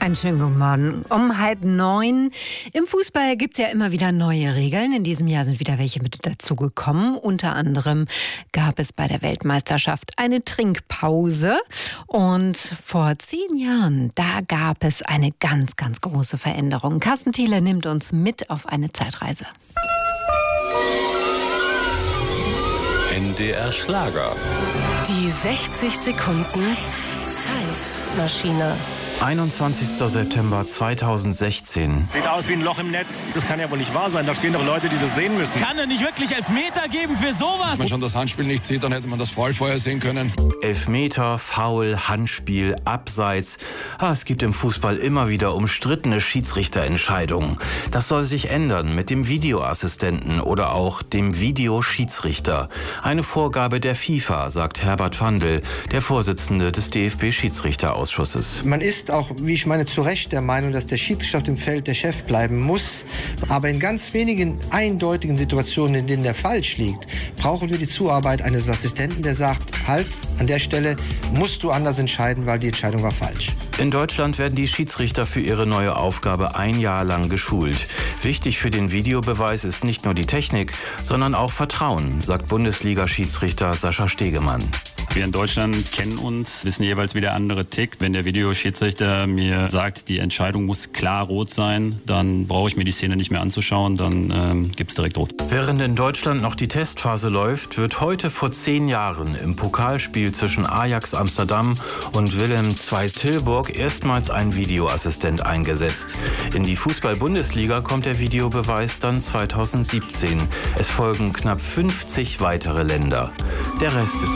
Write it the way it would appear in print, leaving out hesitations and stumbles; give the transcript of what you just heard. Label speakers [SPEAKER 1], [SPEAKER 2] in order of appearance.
[SPEAKER 1] Einen schönen guten Morgen. Um 8:30. Im Fußball gibt es ja immer wieder neue Regeln. In diesem Jahr sind wieder welche mit dazugekommen. Unter anderem gab es bei der Weltmeisterschaft eine Trinkpause. Und vor 10 Jahren, da gab es eine ganz, ganz große Veränderung. Carsten Thiele nimmt uns mit auf eine Zeitreise.
[SPEAKER 2] NDR Schlager.
[SPEAKER 3] Die 60 Sekunden Zeitmaschine.
[SPEAKER 4] 21. September 2016.
[SPEAKER 5] Sieht aus wie ein Loch im Netz. Das kann ja wohl nicht wahr sein. Da stehen doch Leute, die das sehen müssen.
[SPEAKER 6] Kann er nicht wirklich Elfmeter geben für sowas?
[SPEAKER 7] Wenn man schon das Handspiel nicht sieht, dann hätte man das Foul vorher sehen können.
[SPEAKER 4] Elfmeter, Foul, Handspiel, Abseits. Es gibt im Fußball immer wieder umstrittene Schiedsrichterentscheidungen. Das soll sich ändern mit dem Videoassistenten oder auch dem Videoschiedsrichter. Eine Vorgabe der FIFA, sagt Herbert Vandl, der Vorsitzende des DFB-Schiedsrichterausschusses.
[SPEAKER 8] Man ist auch, wie ich meine, zu Recht der Meinung, dass der Schiedsrichter auf dem Feld der Chef bleiben muss. Aber in ganz wenigen eindeutigen Situationen, in denen der falsch liegt, brauchen wir die Zuarbeit eines Assistenten, der sagt, halt, an der Stelle musst du anders entscheiden, weil die Entscheidung war falsch.
[SPEAKER 4] In Deutschland werden die Schiedsrichter für ihre neue Aufgabe 1 Jahr lang geschult. Wichtig für den Videobeweis ist nicht nur die Technik, sondern auch Vertrauen, sagt Bundesliga-Schiedsrichter Sascha Stegemann.
[SPEAKER 9] Wir in Deutschland kennen uns, wissen jeweils, wie der andere tickt. Wenn der Videoschiedsrichter mir sagt, die Entscheidung muss klar rot sein, dann brauche ich mir die Szene nicht mehr anzuschauen, dann gibt's direkt rot.
[SPEAKER 4] Während in Deutschland noch die Testphase läuft, wird heute vor 10 Jahren im Pokalspiel zwischen Ajax Amsterdam und Willem II Tilburg erstmals ein Videoassistent eingesetzt. In die Fußball-Bundesliga kommt der Videobeweis dann 2017. Es folgen knapp 50 weitere Länder. Der Rest ist